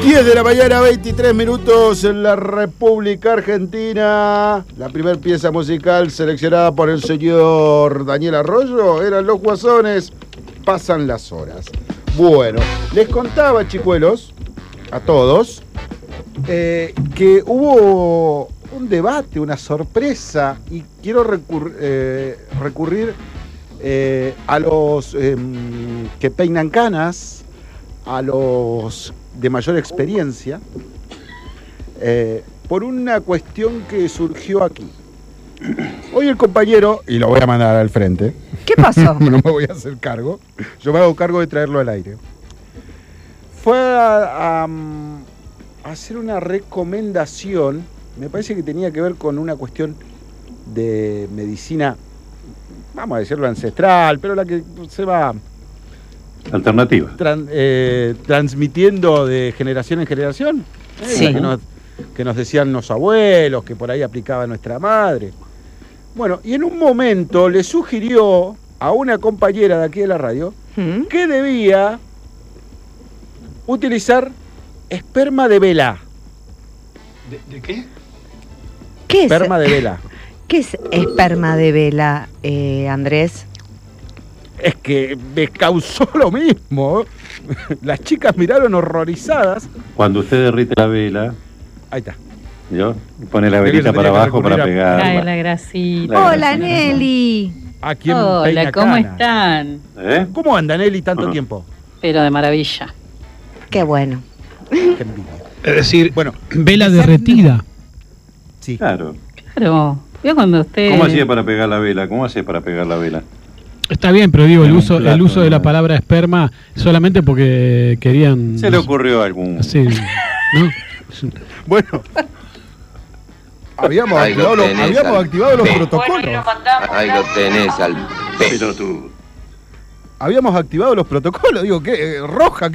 10 de la mañana, 23 minutos en la República Argentina. La primera pieza musical seleccionada por el señor Daniel Arroyo eran Los Guasones, Pasan las horas. Bueno, les contaba, chicuelos, a todos, que hubo un debate, una sorpresa, y quiero recurrir a los que peinan canas, a los de mayor experiencia, por una cuestión que surgió aquí. Hoy el compañero, y lo voy a mandar al frente. ¿Qué pasó? No me voy a hacer cargo. Yo me hago cargo de traerlo al aire. Fue a hacer una recomendación, me parece que tenía que ver con una cuestión de medicina, vamos a decirlo ancestral, pero la que se va alternativa transmitiendo de generación en generación, sí. que nos decían los abuelos, que por ahí aplicaba nuestra madre. Bueno, y en un momento le sugirió a una compañera de aquí de la radio que debía utilizar esperma de vela. ¿De qué? ¿Qué es? Esperma de vela. ¿Qué es esperma de vela, Andrés? Es que me causó lo mismo. Las chicas miraron horrorizadas. Cuando usted derrite la vela, Ahí está. ¿yo? Pone la velita para abajo para pegar. Ay, la grasita. Hola, Nelly. ¿A quién Hola, peina ¿cómo cana? están? ¿Cómo anda, Nelly, tanto tiempo? Pero de maravilla. Qué bueno. Qué envidia. Es decir, Bueno, vela derretida. sí. Claro. Claro. Yo cuando usted... ¿Cómo hacía para pegar la vela? ¿Cómo hacía para pegar la vela? Está bien, pero digo, el En un uso plato, de la ¿no? palabra esperma solamente porque querían... Se le ocurrió a algún... Sí, ¿no? Bueno, habíamos Ahí lo activado tenés los al protocolos. Ahí lo tenés al pedo. Pero tú... Habíamos activado los protocolos. Digo, ¿qué? ¿Roja?